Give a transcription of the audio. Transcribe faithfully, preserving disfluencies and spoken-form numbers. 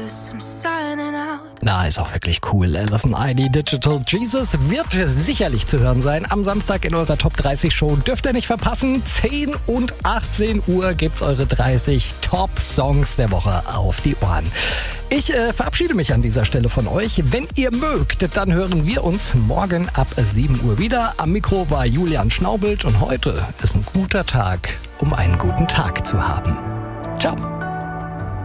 Jesus, I'm signing out. Na, ist auch wirklich cool. Alison I D Digital Jesus wird sicherlich zu hören sein. Am Samstag in eurer Top dreißig Show dürft ihr nicht verpassen. zehn und achtzehn Uhr gibt's eure dreißig Top-Songs der Woche auf die Ohren. Ich äh, verabschiede mich an dieser Stelle von euch. Wenn ihr mögt, dann hören wir uns morgen ab sieben Uhr wieder. Am Mikro war Julian Schnaubelt und heute ist ein guter Tag, um einen guten Tag zu haben. Ciao.